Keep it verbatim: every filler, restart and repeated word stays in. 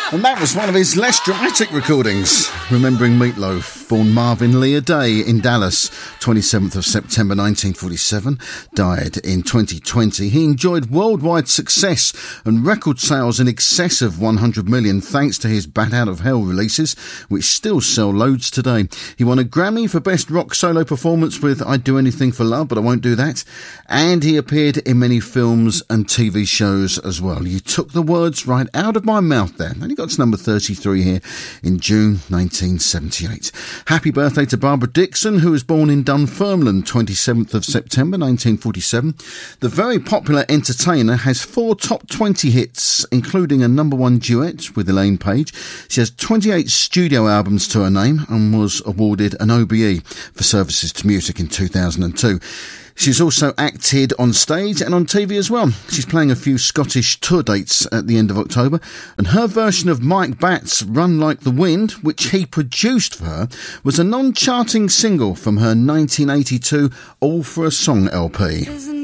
And that was one of his less dramatic recordings. Remembering Meatloaf, born Marvin Lee Day in Dallas, twenty-seventh of September nineteen forty-seven, died in twenty twenty. He enjoyed worldwide success and record sales in excess of one hundred million thanks to his Bat Out of Hell releases, which still sell loads today. He won a Grammy for Best Rock Solo Performance with I'd Do Anything for Love, but I Won't Do That. And he appeared in many films and T V shows as well. You took the words right out of my mouth there. And he got to number thirty-three here in June nineteen seventy-eight. Happy birthday to Barbara Dixon, who was born in Dunfermline, twenty-seventh of September nineteen forty-seven. The very popular entertainer has four top twenty hits, including a number one duet with Elaine Page. She has twenty-eight studio albums to her name and was awarded an O B E for services to music in two thousand two. She's also acted on stage and on T V as well. She's playing a few Scottish tour dates at the end of October, and her version of Mike Batt's Run Like the Wind, which he produced for her, was a non-charting single from her nineteen eighty-two All for a Song L P.